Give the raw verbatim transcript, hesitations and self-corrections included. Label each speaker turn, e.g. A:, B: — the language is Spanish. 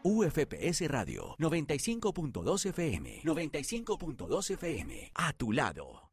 A: U F P S Radio noventa y cinco punto dos F M. noventa y cinco punto dos F M. A tu lado.